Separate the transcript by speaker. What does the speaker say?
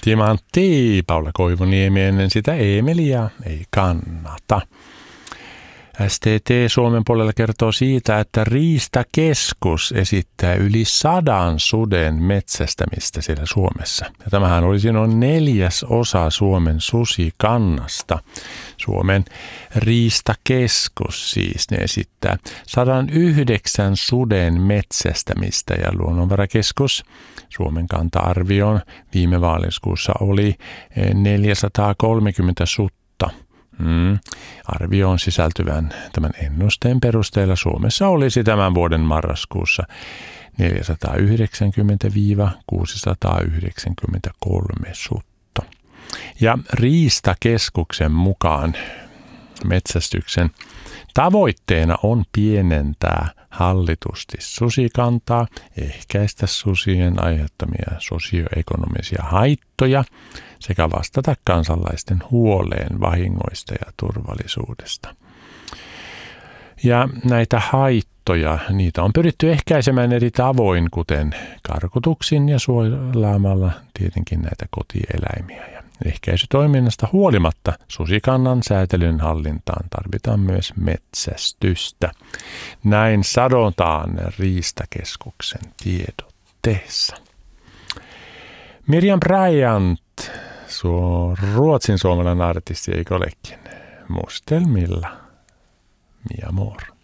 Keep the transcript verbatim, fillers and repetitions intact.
Speaker 1: Timantti, Paula Koivuniemi ennen sitä Eemilia ei kannata. S T T Suomen puolella kertoo siitä, että Riistakeskus esittää yli sadan suden metsästämistä siellä Suomessa. Ja tämähän olisi noin neljäs osa Suomen susikannasta. Suomen Riistakeskus siis ne esittää sadan yhdeksän suden metsästämistä ja Luonnonvarakeskus Suomen kanta-arvioon viime vaaliskuussa oli neljäsataakolmekymmentä sutta. Mm. Arvioon sisältyvän tämän ennusteen perusteella Suomessa olisi tämän vuoden marraskuussa neljäsataayhdeksänkymmentä kuusisataayhdeksänkymmentäkolme sutta. Ja Riistakeskuksen mukaan metsästyksen tavoitteena on pienentää hallitusti susikantaa, ehkäistä susien aiheuttamia sosioekonomisia haittoja sekä vastata kansalaisten huoleen vahingoista ja turvallisuudesta. Ja näitä haittoja, niitä on pyritty ehkäisemään eri tavoin, kuten karkotuksin ja suojelaamalla tietenkin näitä kotieläimiä. Ja ehkäisytoiminnasta huolimatta susikannan säätelyn hallintaan tarvitaan myös metsästystä. Näin sanotaan Riistakeskuksen tiedotteessa. Miriam Bryant, suo ruotsin suomalainen artisti, eikö olekin? Mustelmilla, mi amor.